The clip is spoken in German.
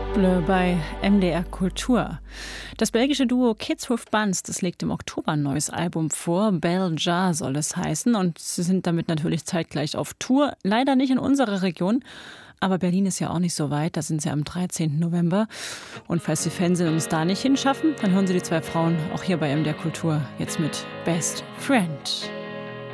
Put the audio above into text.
Bleu bei MDR Kultur. Das belgische Duo Kids with Buns, das legt im Oktober ein neues Album vor. Bell Jar soll es heißen und sie sind damit natürlich zeitgleich auf Tour. Leider nicht in unserer Region, aber Berlin ist ja auch nicht so weit. Da sind sie am 13. November. Und falls die Fans uns da nicht hinschaffen, dann hören Sie die zwei Frauen auch hier bei MDR Kultur jetzt mit Best Friend.